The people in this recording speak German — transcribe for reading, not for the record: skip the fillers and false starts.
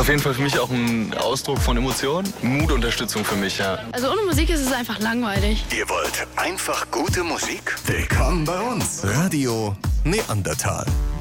auf jeden Fall für mich auch ein Ausdruck von Emotionen, Mutunterstützung für mich, ja. Also ohne Musik ist es einfach langweilig. Ihr wollt einfach gute Musik? Willkommen bei uns. Radio Neandertal.